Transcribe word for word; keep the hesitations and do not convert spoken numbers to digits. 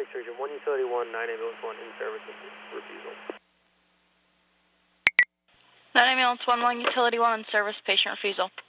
Surgeon one, Utility one, nine Ambulance one, in service with refusal. nine Ambulance one, one Utility one, in service, patient refusal.